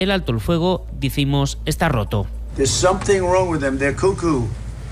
El alto el fuego, decimos, está roto. There's something wrong with them. They're cuckoo.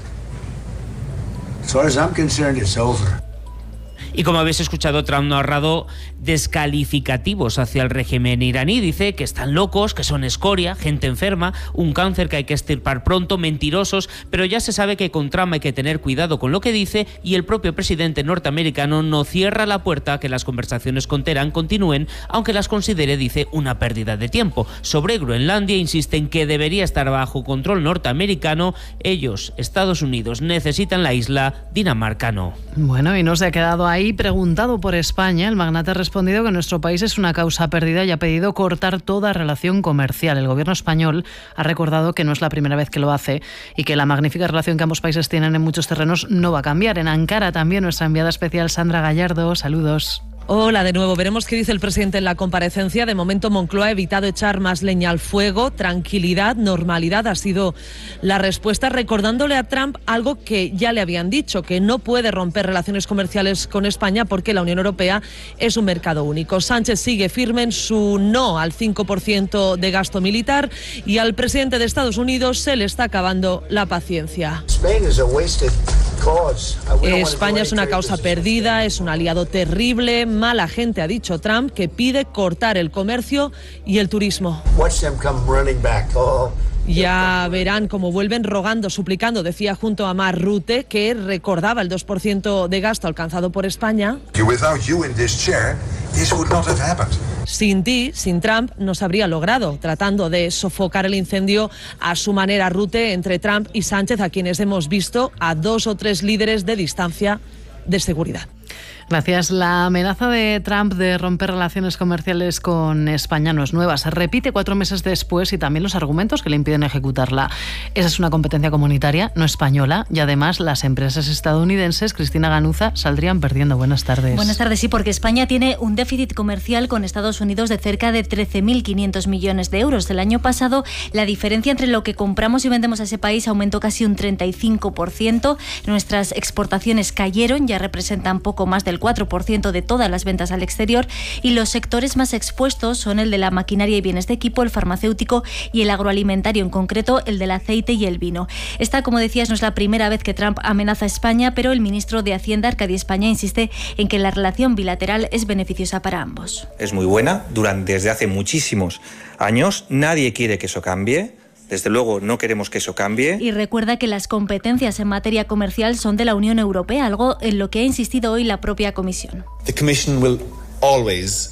As far as I'm concerned, it's over. Y como habéis escuchado, Trump no ha ahorrado descalificativos hacia el régimen iraní. Dice que están locos, que son escoria, gente enferma, un cáncer que hay que extirpar pronto, mentirosos, pero ya se sabe que con Trump hay que tener cuidado con lo que dice, y el propio presidente norteamericano no cierra la puerta a que las conversaciones con Teherán continúen, aunque las considere, dice, una pérdida de tiempo. Sobre Groenlandia insisten que debería estar bajo control norteamericano. Ellos, Estados Unidos, necesitan la isla, Dinamarca no. Bueno, y no se ha quedado ahí. Preguntado por España, el magnate ha respondido que nuestro país es una causa perdida y ha pedido cortar toda relación comercial. El gobierno español ha recordado que no es la primera vez que lo hace y que la magnífica relación que ambos países tienen en muchos terrenos no va a cambiar. En Ankara también nuestra enviada especial Sandra Gallardo. Saludos. Hola de nuevo. Veremos qué dice el presidente en la comparecencia. De momento Moncloa ha evitado echar más leña al fuego. Tranquilidad, normalidad ha sido la respuesta, recordándole a Trump algo que ya le habían dicho, que no puede romper relaciones comerciales con España porque la Unión Europea es un mercado único. Sánchez sigue firme en su no al 5% de gasto militar, y al presidente de Estados Unidos se le está acabando la paciencia. España es una causa perdida, es un aliado terrible. Mala gente, ha dicho Trump, que pide cortar el comercio y el turismo. Ya verán cómo vuelven rogando, suplicando, decía junto a Mark Rutte, que recordaba el 2% de gasto alcanzado por España. Sin ti, sin Trump, no se habría logrado, tratando de sofocar el incendio a su manera. Rutte entre Trump y Sánchez, a quienes hemos visto a 2 o 3 líderes de distancia de seguridad. Gracias. La amenaza de Trump de romper relaciones comerciales con España no es nueva. Se repite 4 meses después, y también los argumentos que le impiden ejecutarla. Esa es una competencia comunitaria, no española, y además las empresas estadounidenses, Cristina Ganuza, saldrían perdiendo. Buenas tardes. Buenas tardes, sí, porque España tiene un déficit comercial con Estados Unidos de cerca de 13.500 millones de euros. El año pasado, la diferencia entre lo que compramos y vendemos a ese país aumentó casi un 35%. Nuestras exportaciones cayeron, ya representan poco más del 4% de todas las ventas al exterior, y los sectores más expuestos son el de la maquinaria y bienes de equipo, el farmacéutico y el agroalimentario, en concreto el del aceite y el vino. Esta, como decías, no es la primera vez que Trump amenaza a España, pero el ministro de Hacienda, Arcadi España, insiste en que la relación bilateral es beneficiosa para ambos. Es muy buena, desde hace muchísimos años. Nadie quiere que eso cambie. Desde luego no queremos que eso cambie. Y recuerda que las competencias en materia comercial son de la Unión Europea, algo en lo que ha insistido hoy la propia Comisión. The Commission will always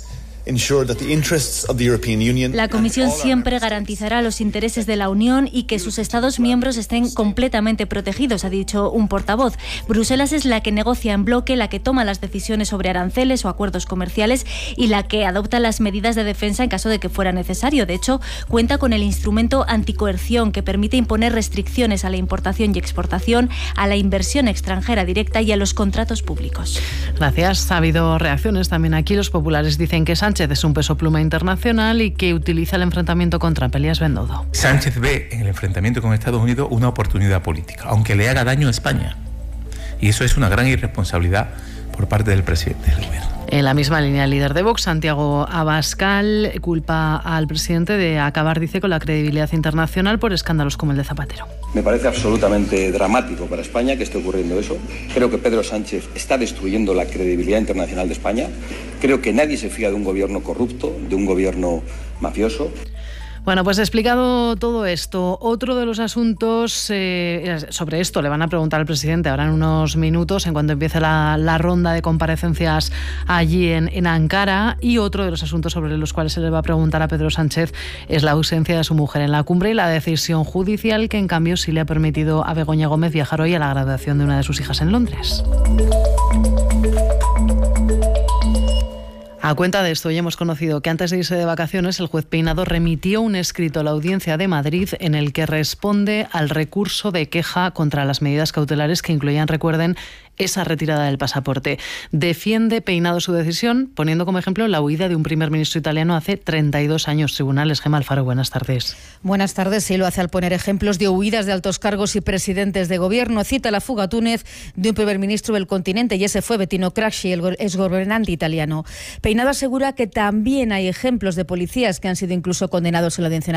La Comisión siempre garantizará los intereses de la Unión y que sus Estados miembros estén completamente protegidos, ha dicho un portavoz. Bruselas es la que negocia en bloque, la que toma las decisiones sobre aranceles o acuerdos comerciales y la que adopta las medidas de defensa en caso de que fuera necesario. De hecho, cuenta con el instrumento anticoerción, que permite imponer restricciones a la importación y exportación, a la inversión extranjera directa y a los contratos públicos. Gracias. Ha habido reacciones también aquí. Los populares dicen que Sánchez es un peso pluma internacional y que utiliza el enfrentamiento con Trump. Elías Bendodo. Sánchez ve en el enfrentamiento con Estados Unidos una oportunidad política, aunque le haga daño a España. Y eso es una gran irresponsabilidad por parte del presidente del gobierno. En la misma línea, el líder de Vox, Santiago Abascal, culpa al presidente de acabar, dice, con la credibilidad internacional por escándalos como el de Zapatero. Me parece absolutamente dramático para España que esté ocurriendo eso. Creo que Pedro Sánchez está destruyendo la credibilidad internacional de España. Creo que nadie se fía de un gobierno corrupto, de un gobierno mafioso. Bueno, pues explicado todo esto, otro de los asuntos, sobre esto le van a preguntar al presidente ahora en unos minutos, en cuanto empiece la ronda de comparecencias allí en Ankara, y otro de los asuntos sobre los cuales se le va a preguntar a Pedro Sánchez es la ausencia de su mujer en la cumbre y la decisión judicial que en cambio sí le ha permitido a Begoña Gómez viajar hoy a la graduación de una de sus hijas en Londres. A cuenta de esto, ya hemos conocido que antes de irse de vacaciones, el juez Peinado remitió un escrito a la Audiencia de Madrid en el que responde al recurso de queja contra las medidas cautelares que incluían, recuerden, esa retirada del pasaporte. Defiende Peinado su decisión, poniendo como ejemplo la huida de un primer ministro italiano hace 32 años. Tribunales. Gemma Alfaro, buenas tardes. Buenas tardes. Sí, lo hace al poner ejemplos de huidas de altos cargos y presidentes de gobierno. Cita la fuga a Túnez de un primer ministro del continente, y ese fue Bettino Craxi, el exgobernante italiano. Peinado asegura que también hay ejemplos de policías que han sido incluso condenados en la audiencia